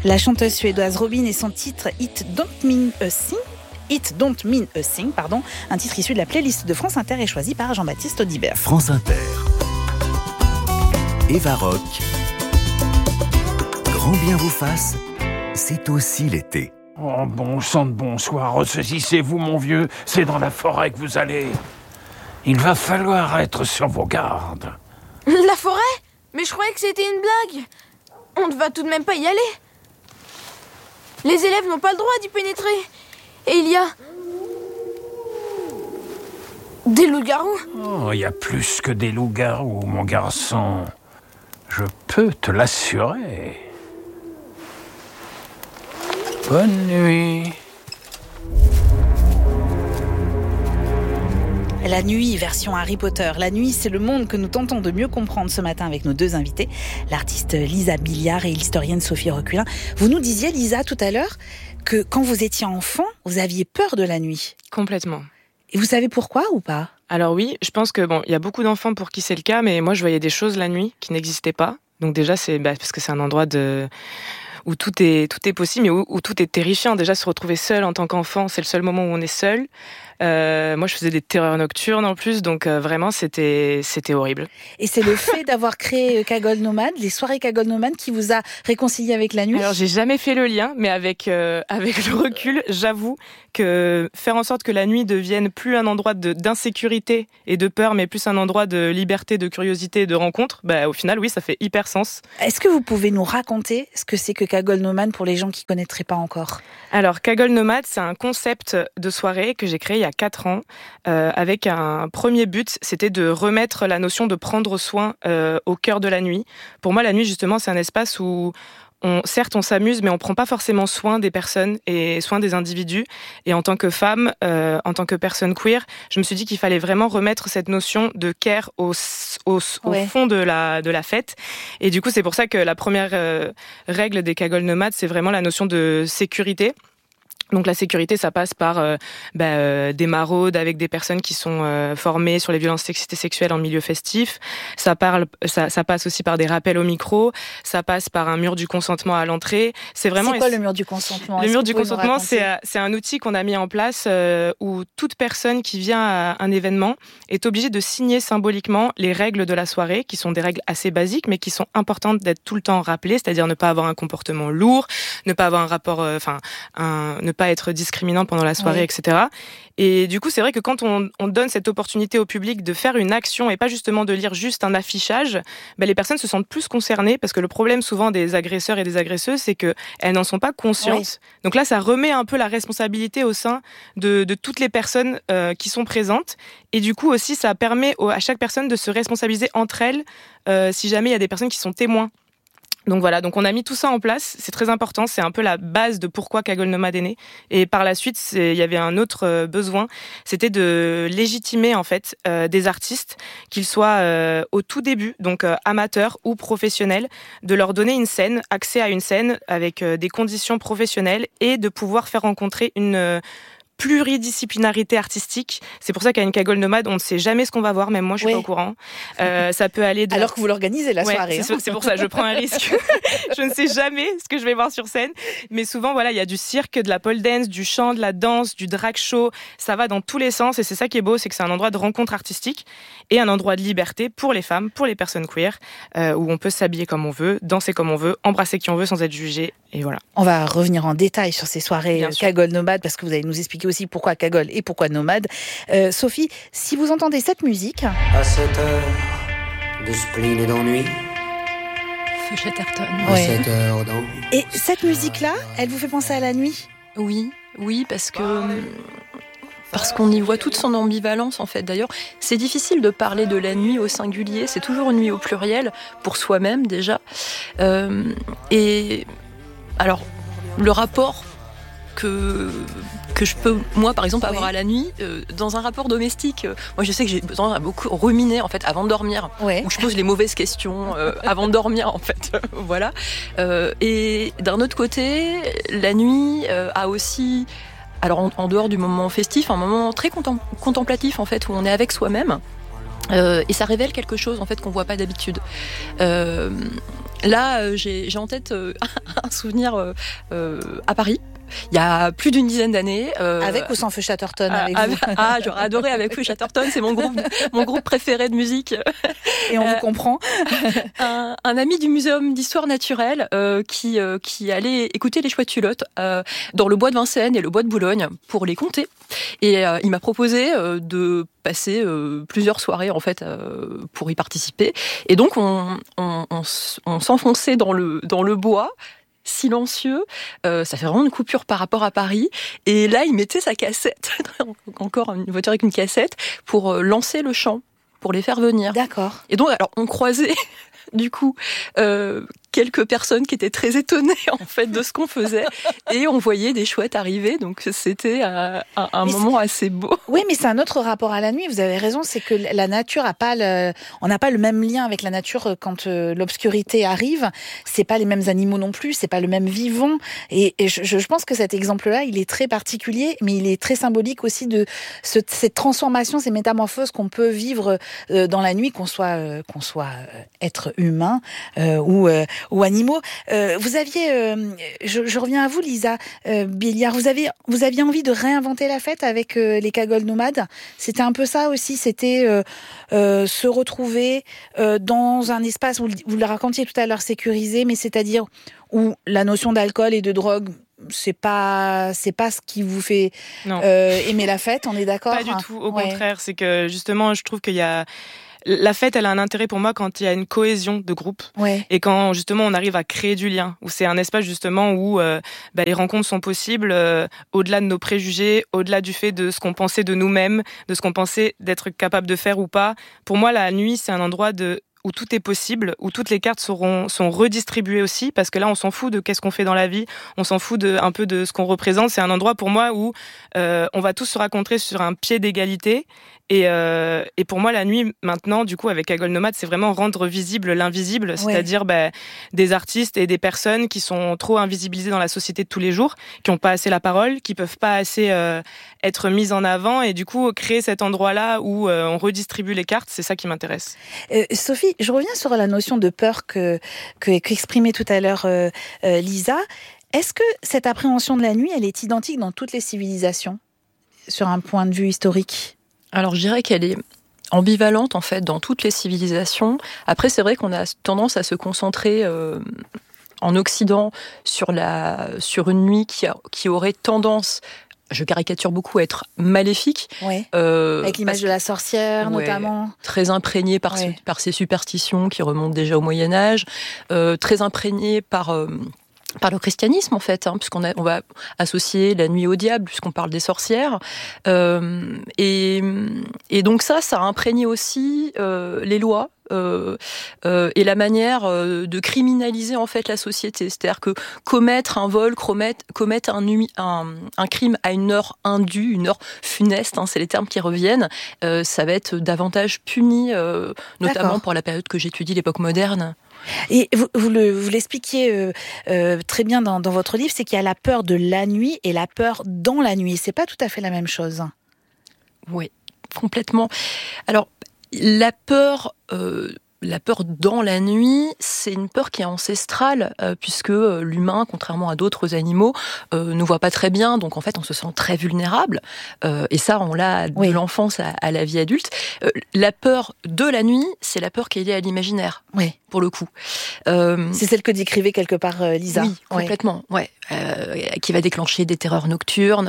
La chanteuse suédoise Robyn et son titre It Don't Mean a Thing. It Don't Mean a Thing, un titre issu de la playlist de France Inter et choisi par Jean-Baptiste Audibert. France Inter. Eva Rock. Grand bien vous fasse, c'est aussi l'été. Oh, bon sang de bonsoir, ressaisissez-vous mon vieux, c'est dans la forêt que vous allez. Il va falloir être sur vos gardes. La forêt ? Mais je croyais que c'était une blague. On ne va tout de même pas y aller. Les élèves n'ont pas le droit d'y pénétrer. Et il y a... des loups-garous. Oh, il y a plus que des loups-garous, mon garçon. Je peux te l'assurer. Bonne nuit. La nuit, version Harry Potter. La nuit, c'est le monde que nous tentons de mieux comprendre ce matin avec nos deux invités, l'artiste Lisa Billiard et l'historienne Sophie Reculin. Vous nous disiez, Lisa, tout à l'heure, que quand vous étiez enfant, vous aviez peur de la nuit. Complètement. Et vous savez pourquoi ou pas ? Alors oui, je pense que il y a beaucoup d'enfants pour qui c'est le cas, mais moi je voyais des choses la nuit qui n'existaient pas. Donc déjà, c'est parce que c'est un endroit où tout est possible, mais où tout est terrifiant. Déjà, se retrouver seul en tant qu'enfant, c'est le seul moment où on est seul. Moi, je faisais des terreurs nocturnes en plus, donc vraiment, c'était horrible. Et c'est le fait d'avoir créé Cagole Nomade, les soirées Cagole Nomade, qui vous a réconcilié avec la nuit ? Alors, j'ai jamais fait le lien, mais avec le recul, j'avoue que faire en sorte que la nuit devienne plus un endroit d'insécurité et de peur, mais plus un endroit de liberté, de curiosité et de rencontre, au final, oui, ça fait hyper sens. Est-ce que vous pouvez nous raconter ce que c'est que Cagole Nomade pour les gens qui ne connaîtraient pas encore ? Alors, Cagole Nomade, c'est un concept de soirée que j'ai créé il y a 4 ans, avec un premier but, c'était de remettre la notion de prendre soin au cœur de la nuit. Pour moi, la nuit, justement, c'est un espace où certes, on s'amuse, mais on prend pas forcément soin des personnes et soin des individus. Et en tant que femme, en tant que personne queer, je me suis dit qu'il fallait vraiment remettre cette notion de care au fond de la fête. Et du coup, c'est pour ça que la première règle des Cagole Nomades, c'est vraiment la notion de sécurité. Donc la sécurité, ça passe par des maraudes avec des personnes qui sont formées sur les violences sexuelles en milieu festif. Ça passe aussi par des rappels au micro. Ça passe par un mur du consentement à l'entrée. C'est quoi le mur du consentement ? Le mur du consentement, c'est un outil qu'on a mis en place où toute personne qui vient à un événement est obligée de signer symboliquement les règles de la soirée, qui sont des règles assez basiques, mais qui sont importantes d'être tout le temps rappelées, c'est-à-dire ne pas avoir un comportement lourd, ne pas avoir un rapport, ne pas être discriminant pendant la soirée, etc. Et du coup, c'est vrai que quand on donne cette opportunité au public de faire une action et pas justement de lire juste un affichage, les personnes se sentent plus concernées, parce que le problème souvent des agresseurs et des agresseuses, c'est qu'elles n'en sont pas conscientes. Oui. Donc là, ça remet un peu la responsabilité au sein de toutes les personnes qui sont présentes. Et du coup aussi, ça permet à chaque personne de se responsabiliser entre elles si jamais il y a des personnes qui sont témoins. Donc voilà, donc on a mis tout ça en place, c'est très important, c'est un peu la base de pourquoi Cagole Nomade est né. Et par la suite, il y avait un autre besoin, c'était de légitimer en fait des artistes, qu'ils soient au tout début, donc amateurs ou professionnels, de leur donner une scène, accès à une scène avec des conditions professionnelles et de pouvoir faire rencontrer une pluridisciplinarité artistique. C'est pour ça qu'à une Cagole Nomade, on ne sait jamais ce qu'on va voir, même moi je suis pas au courant. Ça peut aller alors que vous l'organisez la soirée. C'est pour ça, je prends un risque. Je ne sais jamais ce que je vais voir sur scène, mais souvent il y a du cirque, de la pole dance, du chant, de la danse, du drag show, ça va dans tous les sens et c'est ça qui est beau, c'est que c'est un endroit de rencontre artistique et un endroit de liberté pour les femmes, pour les personnes queer, où on peut s'habiller comme on veut, danser comme on veut, embrasser qui on veut sans être jugé, et voilà. On va revenir en détail sur ces soirées Cagole Nomade, parce que vous allez nous expliquer aussi pourquoi Cagole et pourquoi Nomade. Sophie, si vous entendez cette musique... À cette heure de spleen et d'ennui, Chatterton. À cette heure d'ennui. Et cette musique-là, elle vous fait penser à la nuit ? Oui, parce qu'on y voit toute son ambivalence en fait. D'ailleurs, c'est difficile de parler de la nuit au singulier, c'est toujours une nuit au pluriel, pour soi-même déjà. Et alors, le rapport que je peux, moi, par exemple, avoir à la nuit, dans un rapport domestique. Moi, je sais que j'ai besoin de beaucoup ruminer, en fait, avant de dormir. Où je pose les mauvaises questions avant de dormir, en fait. Voilà. Et d'un autre côté, la nuit a aussi, alors en dehors du moment festif, un moment très contemplatif, en fait, où on est avec soi-même. Et ça révèle quelque chose, en fait, qu'on voit pas d'habitude. Là, j'ai en tête un souvenir à Paris. Il y a plus d'une dizaine d'années. Avec ou sans Feu Chatterton avec vous. J'aurais adoré avec Feu Chatterton, c'est mon groupe préféré de musique. Et on vous comprend. Un ami du Muséum d'Histoire Naturelle qui allait écouter les Chouettes Culottes dans le bois de Vincennes et le bois de Boulogne pour les compter. Et il m'a proposé de passer plusieurs soirées en fait pour y participer. Et donc on s'enfonçait dans le bois. Silencieux, ça fait vraiment une coupure par rapport à Paris. Et là, il mettait sa cassette, encore une voiture avec une cassette, pour lancer le chant, pour les faire venir. D'accord. Et donc, alors, on croisait du coup quelques personnes qui étaient très étonnées en fait de ce qu'on faisait, et on voyait des chouettes arriver. Donc c'était un moment assez beau. Oui, mais c'est un autre rapport à la nuit. Vous avez raison, c'est que la nature on n'a pas le même lien avec la nature quand l'obscurité arrive. C'est pas les mêmes animaux non plus, c'est pas le même vivant. Et je pense que cet exemple-là, il est très particulier, mais il est très symbolique aussi de cette transformation, ces métamorphoses qu'on peut vivre dans la nuit, qu'on soit être humain ou animaux. Vous aviez, je reviens à vous, Lisa Billiard, vous aviez envie de réinventer la fête avec les cagoles nomades. C'était un peu ça aussi, c'était se retrouver dans un espace, vous le racontiez tout à l'heure, sécurisé, mais c'est-à-dire où la notion d'alcool et de drogue, c'est pas ce qui vous fait aimer la fête, on est d'accord? Pas du tout, au contraire, c'est que justement, je trouve qu'il y a la fête, elle a un intérêt pour moi quand il y a une cohésion de groupe, et quand justement on arrive à créer du lien, où c'est un espace justement où les rencontres sont possibles au-delà de nos préjugés, au-delà du fait de ce qu'on pensait de nous-mêmes, de ce qu'on pensait d'être capable de faire ou pas. Pour moi, la nuit, c'est un endroit où tout est possible, où toutes les cartes sont redistribuées aussi, parce que là, on s'en fout de qu'est-ce qu'on fait dans la vie, on s'en fout un peu de ce qu'on représente. C'est un endroit pour moi où on va tous se rencontrer sur un pied d'égalité. Et pour moi, la nuit, maintenant, du coup, avec Cagole Nomade, c'est vraiment rendre visible l'invisible, c'est-à-dire des artistes et des personnes qui sont trop invisibilisées dans la société de tous les jours, qui n'ont pas assez la parole, qui peuvent pas assez être mises en avant, et du coup, créer cet endroit-là où on redistribue les cartes, c'est ça qui m'intéresse. Sophie, je reviens sur la notion de peur qu'exprimait tout à l'heure Lisa. Est-ce que cette appréhension de la nuit, elle est identique dans toutes les civilisations, sur un point de vue historique ? Alors je dirais qu'elle est ambivalente en fait dans toutes les civilisations. Après c'est vrai qu'on a tendance à se concentrer en Occident sur une nuit qui aurait tendance, je caricature beaucoup, à être maléfique. Avec l'image de la sorcière notamment. Très imprégnée par ces superstitions qui remontent déjà au Moyen-Âge, très imprégnée par le christianisme en fait, puisqu'on va associer la nuit au diable, puisqu'on parle des sorcières, et donc ça a imprégné aussi les lois et la manière de criminaliser en fait la société, c'est-à-dire que commettre un vol, commettre un crime à une heure indue, une heure funeste, c'est les termes qui reviennent, ça va être davantage puni, notamment pour la période que j'étudie, l'époque moderne. Et vous l'expliquiez très bien dans votre livre, c'est qu'il y a la peur de la nuit et la peur dans la nuit. C'est pas tout à fait la même chose. Oui, complètement. Alors, la peur dans la nuit, c'est une peur qui est ancestrale, puisque l'humain, contrairement à d'autres animaux, ne voit pas très bien, donc en fait on se sent très vulnérable, et ça on l'a de l'enfance à la vie adulte. La peur de la nuit, c'est la peur qui est liée à l'imaginaire, pour le coup. C'est celle que décrivait quelque part Lisa. Oui, complètement, qui va déclencher des terreurs nocturnes,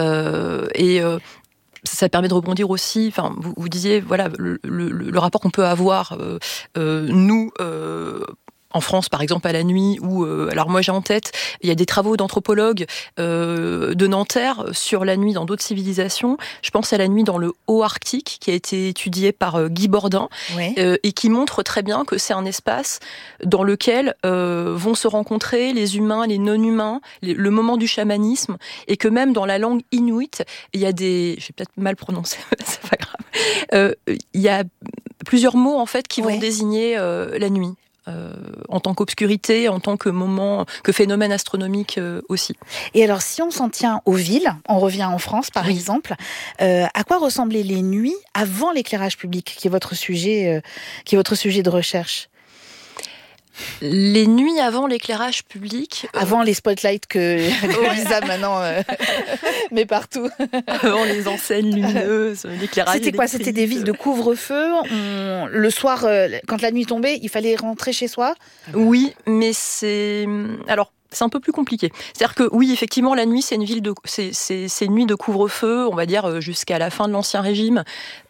et ça permet de rebondir aussi. Enfin, vous disiez, voilà, le rapport qu'on peut avoir, nous, en France, par exemple, à la nuit, où, alors moi j'ai en tête, il y a des travaux d'anthropologues de Nanterre sur la nuit dans d'autres civilisations. Je pense à la nuit dans le Haut-Arctique, qui a été étudié par Guy Bordin, et qui montre très bien que c'est un espace dans lequel vont se rencontrer les humains, les non-humains, le moment du chamanisme, et que même dans la langue inuit, il y a des... Je vais peut-être mal prononcer, c'est pas grave. Il y a plusieurs mots, en fait, qui vont désigner la nuit. En tant qu'obscurité, en tant que moment, que phénomène astronomique aussi. Et alors, si on s'en tient aux villes, on revient en France par exemple, à quoi ressemblaient les nuits avant l'éclairage public, qui est votre sujet de recherche ? Les nuits avant l'éclairage public. Avant les spotlights que Lisa maintenant met partout. Avant les enseignes lumineuses, l'éclairage. C'était quoi ? C'était des villes de couvre-feu. Le soir, quand la nuit tombait, il fallait rentrer chez soi ? Oui, mais c'est un peu plus compliqué. C'est-à-dire que oui, effectivement, la nuit, c'est une une nuit de couvre-feu, on va dire jusqu'à la fin de l'Ancien Régime.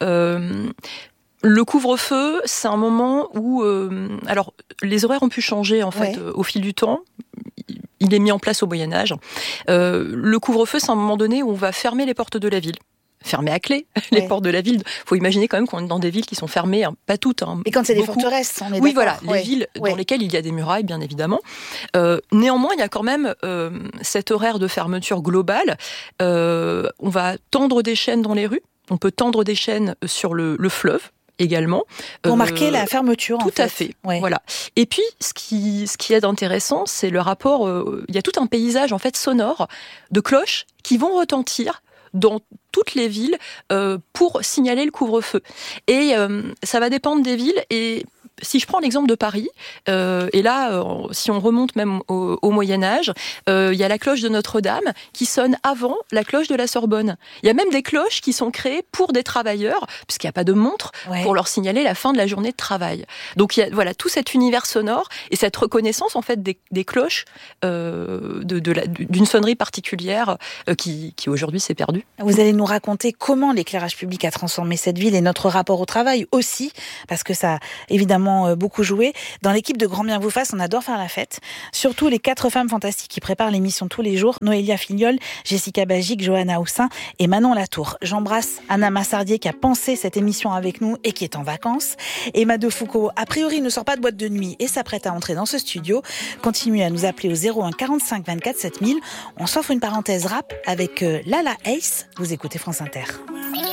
Le couvre-feu, c'est un moment où, les horaires ont pu changer en fait au fil du temps. Il est mis en place au Moyen-Âge. Le couvre-feu, c'est un moment donné où on va fermer les portes de la ville. Fermer à clé les portes de la ville. Il faut imaginer quand même qu'on est dans des villes qui sont fermées, pas toutes. Et quand c'est des forteresses, on est oui, voilà, les villes dans lesquelles il y a des murailles, bien évidemment. Néanmoins, il y a quand même cet horaire de fermeture globale. On va tendre des chaînes dans les rues. On peut tendre des chaînes sur le fleuve. Également. Pour marquer la fermeture, tout à fait. Voilà. Et puis, ce qui est intéressant, c'est le rapport. Il y a tout un paysage en fait sonore de cloches qui vont retentir dans toutes les villes pour signaler le couvre-feu. Et ça va dépendre des villes. Et si je prends l'exemple de Paris, et là, si on remonte même au Moyen-Âge, il y a la cloche de Notre-Dame qui sonne avant la cloche de la Sorbonne. Il y a même des cloches qui sont créées pour des travailleurs, puisqu'il n'y a pas de montre, pour leur signaler la fin de la journée de travail. Donc il y a tout cet univers sonore et cette reconnaissance en fait des cloches d'une sonnerie particulière qui aujourd'hui s'est perdue. Vous allez nous raconter comment l'éclairage public a transformé cette ville et notre rapport au travail aussi, parce que ça a évidemment beaucoup joué. Dans l'équipe de Grand Bien vous fasse, on adore faire la fête. Surtout les 4 femmes fantastiques qui préparent l'émission tous les jours. Noélia Filiol, Jessica Bagic, Johanna Houssin et Manon Latour. J'embrasse Anna Massardier qui a pensé cette émission avec nous et qui est en vacances. Emma Defoucault, a priori, ne sort pas de boîte de nuit et s'apprête à entrer dans ce studio. Continuez à nous appeler au 01 45 24 7000. On s'offre une parenthèse rap avec Lala Ace. Vous écoutez France Inter.